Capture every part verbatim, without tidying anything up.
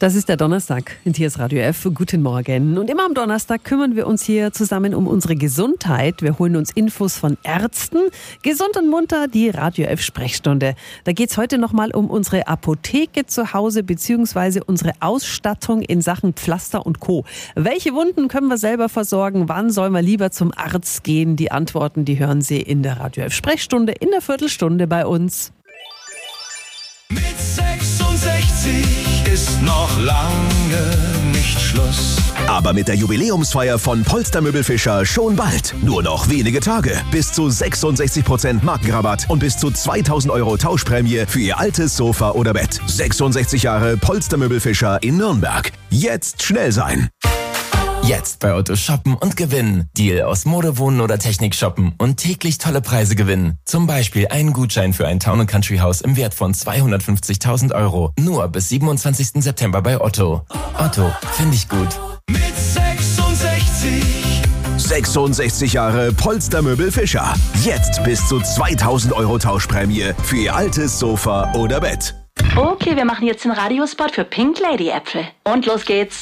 Das ist der Donnerstag in T S Radio F. Guten Morgen. Und immer am Donnerstag kümmern wir uns hier zusammen um unsere Gesundheit. Wir holen uns Infos von Ärzten. Gesund und munter, die Radio F Sprechstunde. Da geht es heute nochmal um unsere Apotheke zu Hause bzw. unsere Ausstattung in Sachen Pflaster und Co. Welche Wunden können wir selber versorgen? Wann sollen wir lieber zum Arzt gehen? Die Antworten, die hören Sie in der Radio F Sprechstunde in der Viertelstunde bei uns. Mit sechsundsechzig ist noch lange nicht Schluss. Aber mit der Jubiläumsfeier von Polster Fischer schon bald. Nur noch wenige Tage. Bis zu sechsundsechzig Prozent Markenrabatt und bis zu zweitausend Euro Tauschprämie für Ihr altes Sofa oder Bett. sechsundsechzig Jahre Polster Fischer in Nürnberg. Jetzt schnell sein. Jetzt bei Otto shoppen und gewinnen. Deal aus Mode, Wohnen oder Technik shoppen und täglich tolle Preise gewinnen. Zum Beispiel einen Gutschein für ein Town and Country Haus im Wert von zweihundertfünfzigtausend Euro. Nur bis siebenundzwanzigsten September bei Otto. Otto, finde ich gut. Mit sechsundsechzig. sechsundsechzig Jahre Polster Fischer. Jetzt bis zu zweitausend Euro Tauschprämie für Ihr altes Sofa oder Bett. Okay, wir machen jetzt den Radiospot für Pink Lady Äpfel. Und los geht's.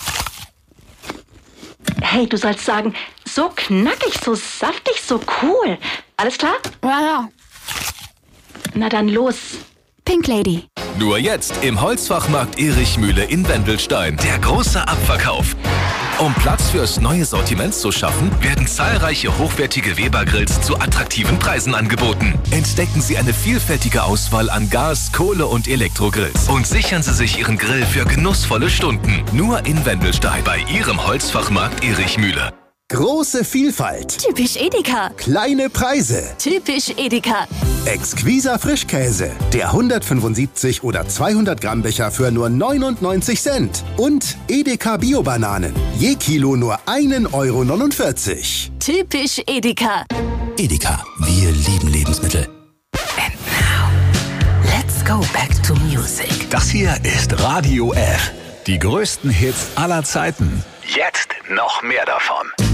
Hey, du sollst sagen, so knackig, so saftig, so cool. Alles klar? Ja, ja. Na dann los. Pink Lady. Nur jetzt im Holzfachmarkt Erichmühle in Wendelstein. Der große Abverkauf. Um Platz fürs neue Sortiment zu schaffen, werden zahlreiche hochwertige Weber-Grills zu attraktiven Preisen angeboten. Entdecken Sie eine vielfältige Auswahl an Gas-, Kohle- und Elektrogrills und sichern Sie sich Ihren Grill für genussvolle Stunden. Nur in Wendelstein bei Ihrem Holzfachmarkt Erichmühle. Große Vielfalt. Typisch Edeka. Kleine Preise. Typisch Edeka. Exquiser Frischkäse. Der hundertfünfundsiebzig oder zweihundert Gramm Becher für nur neunundneunzig Cent. Und Edeka Bio-Bananen. Je Kilo nur ein Euro neunundvierzig. Typisch Edeka. Edeka, wir lieben Lebensmittel. And now, let's go back to music. Das hier ist Radio F. Die größten Hits aller Zeiten. Jetzt noch mehr davon.